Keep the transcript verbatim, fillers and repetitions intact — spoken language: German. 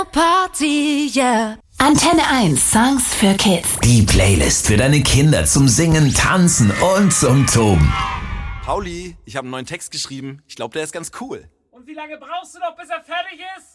Party, yeah. Antenne eins Songs für Kids. Die Playlist für deine Kinder zum Singen, Tanzen und zum Toben. Pauli, ich habe einen neuen Text geschrieben. Ich glaube, der ist ganz cool. Und wie lange brauchst du noch, bis er fertig ist?